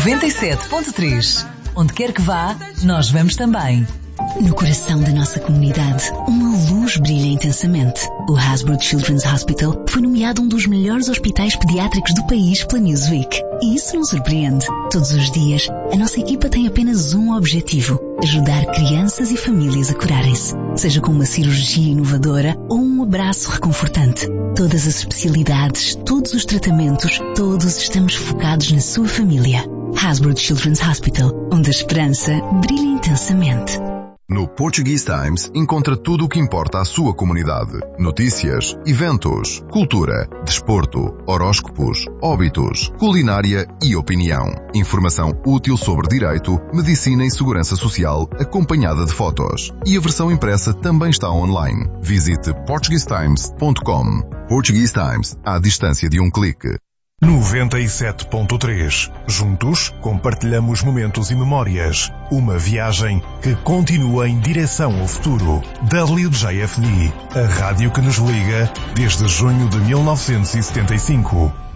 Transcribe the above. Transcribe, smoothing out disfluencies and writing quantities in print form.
97.3. Onde quer que vá, nós vamos também. No coração da nossa comunidade, uma luz brilha intensamente. O Hasbro Children's Hospital foi nomeado um dos melhores hospitais pediátricos do país pela Newsweek. E isso não surpreende. Todos os dias, a nossa equipa tem apenas um objetivo: ajudar crianças e famílias a curarem-se. Seja com uma cirurgia inovadora ou um abraço reconfortante. Todas as especialidades, todos os tratamentos, todos estamos focados na sua família. Hasbro Children's Hospital, onde a esperança brilha intensamente. No Portuguese Times encontra tudo o que importa à sua comunidade. Notícias, eventos, cultura, desporto, horóscopos, óbitos, culinária e opinião. Informação útil sobre direito, medicina e segurança social, acompanhada de fotos. E a versão impressa também está online. Visite portuguesetimes.com. Portuguese Times, à distância de um clique. 97.3. Juntos, compartilhamos momentos e memórias. Uma viagem que continua em direção ao futuro. WJFD, a rádio que nos liga desde junho de 1975.